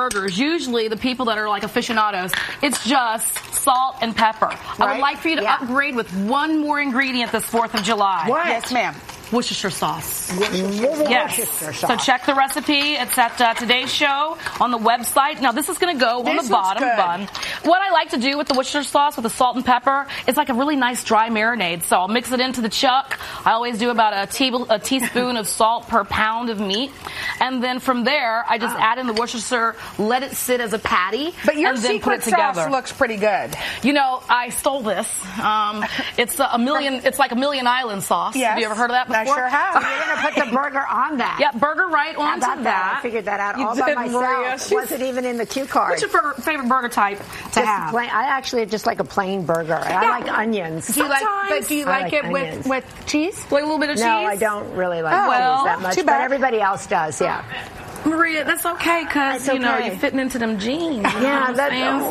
burgers, usually the people that are like aficionados, it's just salt and pepper. Right? I would like for you to upgrade with one more ingredient this 4th of July. What? Yes, ma'am. Worcestershire sauce. Yes. Worcestershire sauce. So check the recipe. It's at today's show on the website. Now, this is going to go on the bottom bun. What I like to do with the Worcestershire sauce, with the salt and pepper, it's like a really nice dry marinade. So I'll mix it into the chuck. I always do about a teaspoon of salt per pound of meat. And then from there, I just add in the Worcestershire, let it sit as a patty, but your and then put it secret together. Sauce looks pretty good. You know, I stole this. It's like a Million Island sauce. Yes. Have you ever heard of that before? I sure have. So you're going to put the burger on that. Yeah, burger right onto that. I figured that out You all did, by myself. Maria. Wasn't even in the cue card. What's your favorite burger type to have? I actually just like a plain burger. I like onions. Do you like it with cheese? Like a little bit of cheese? No, I don't really like cheese that much, but everybody else does, yeah. Maria, that's okay, because, you know, you're fitting into them jeans. Yeah, that's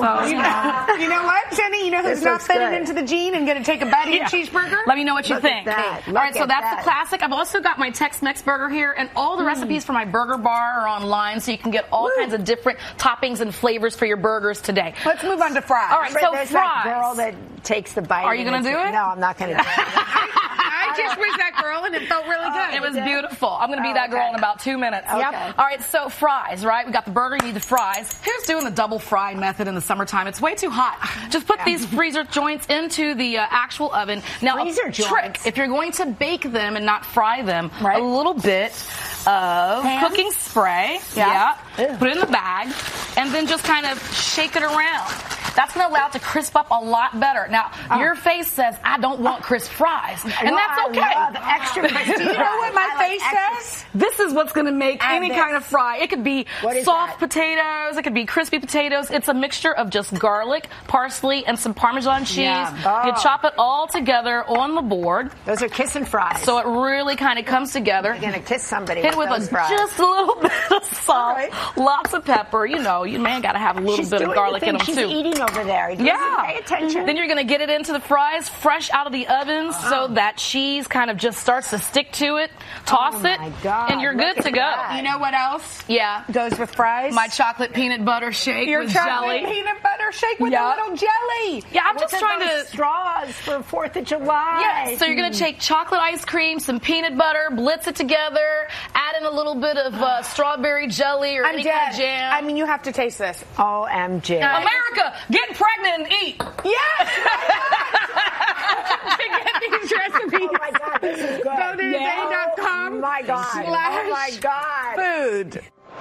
You know what, Jenny? You know who's not fitting into the jean and going to take a bite of your cheeseburger? Let me know what you think. All right, so that's the classic. I've also got my Tex-Mex burger here, and all the recipes for my burger bar are online, so you can get all kinds of different toppings and flavors for your burgers today. Let's move on to fries. All right, so there's fries. That girl that takes the bite. Are you going to do it? No, I'm not going to do it. I just was that girl, and it felt really good. It was beautiful. I'm going to be that girl in about 2 minutes. Okay. Yep. All right, so fries, right? We got the burger, you need the fries. Who's doing the double fry method in the summertime? It's way too hot. Just put these freezer joints into the actual oven. Now, a trick, if you're going to bake them and not fry them, a little bit of cooking spray. Yeah. Put it in the bag, and then just kind of shake it around. That's going to allow it to crisp up a lot better. Now, your face says, I don't want crisp fries. And that's okay. I love extra crispy. Do you know what my face says? This is what's going to make any kind of fry. It could be soft potatoes. It could be crispy potatoes. It's a mixture of just garlic, parsley, and some Parmesan cheese. You chop it all together on the board. Those are kissing fries. So it really kind of comes together. You're going to kiss somebody Hit with with fries. just a little bit of salt, lots of pepper. You know, you got to have a little bit of garlic in them, too. She's eating over there. Pay attention. Then you're going to get it into the fries fresh out of the oven so that cheese kind of just starts to stick to it. Toss it, and you're good to go. You know what else? Yeah. Goes with fries? My chocolate peanut butter shake Your with chocolate jelly. peanut butter shake with a little jelly. Yeah, I'm just trying to... straws for 4th of July. Yeah, so you're going to take chocolate ice cream, some peanut butter, blitz it together, add in a little bit of strawberry jelly or any kind of jam. I mean, you have to taste this. OMG. America, get pregnant and eat. Yes! To get these recipes. Oh my God, this is good. Go to today.com. Oh my God. Oh my God. Food.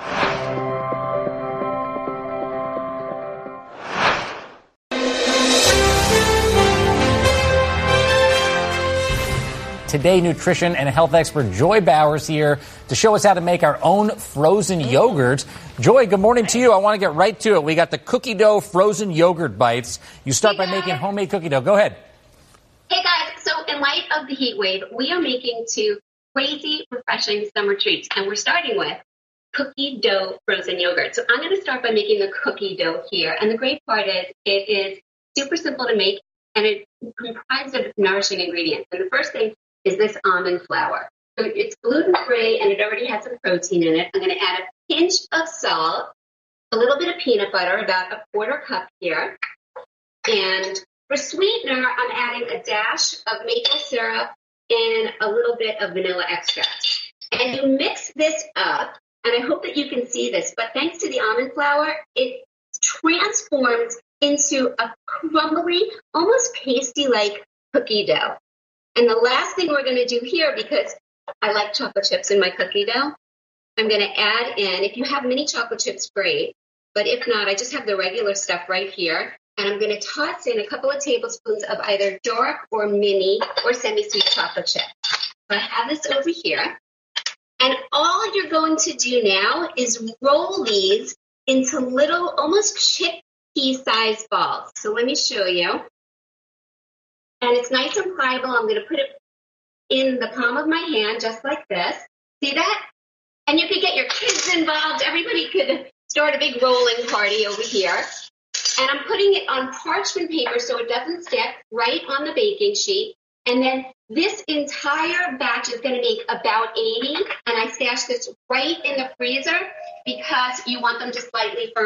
Today, nutrition and health expert Joy Bowers here to show us how to make our own frozen yogurt. Joy, good morning to you. I want to get right to it. We got the cookie dough frozen yogurt bites. You start by making homemade cookie dough. Go ahead. Hey, guys. So in light of the heat wave, we are making 2 crazy, refreshing summer treats. And we're starting with cookie dough frozen yogurt. So I'm going to start by making the cookie dough here. And the great part is it is super simple to make, and it's comprised of nourishing ingredients. And the first thing is this almond flour. So it's gluten-free, and it already has some protein in it. I'm going to add a pinch of salt, a little bit of peanut butter, about a 1/4 cup here. And for sweetener, I'm adding a dash of maple syrup and a little bit of vanilla extract. And you mix this up, and I hope that you can see this, but thanks to the almond flour, it transforms into a crumbly, almost pasty-like cookie dough. And the last thing we're going to do here, because I like chocolate chips in my cookie dough, I'm going to add in, if you have mini chocolate chips, great. But if not, I just have the regular stuff right here. And I'm going to toss in a couple of tablespoons of either dark or mini or semi-sweet chocolate chip. So I have this over here. And all you're going to do now is roll these into little, almost chickpea-sized balls. So let me show you. And it's nice and pliable. I'm going to put it in the palm of my hand, just like this. See that? And you could get your kids involved. Everybody could start a big rolling party over here. And I'm putting it on parchment paper so it doesn't stick, right on the baking sheet. And then this entire batch is going to make about 80. And I stash this right in the freezer because you want them just slightly firm.